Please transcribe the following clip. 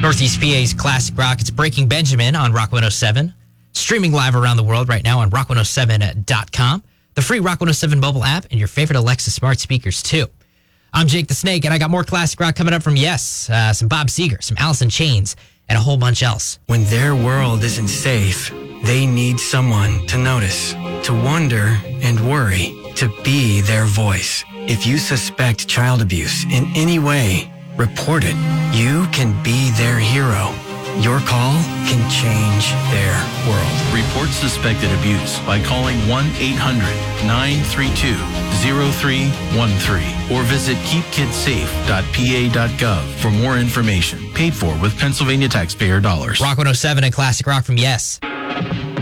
Northeast PA's Classic Rock. It's Breaking Benjamin on Rock 107. Streaming live around the world right now on rock107.com. The free Rock 107 mobile app and your favorite Alexa smart speakers, too. I'm Jake the Snake, and I got more Classic Rock coming up from Yes, some Bob Seger, some Alice in Chains, and a whole bunch else. When their world isn't safe, they need someone to notice, to wonder and worry, to be their voice. If you suspect child abuse in any way, report it. You can be their hero. Your call can change their world. Report suspected abuse by calling 1-800-932-0313 or visit keepkidsafe.pa.gov for more information. Paid for with Pennsylvania taxpayer dollars. Rock 107 and Classic Rock from Yes.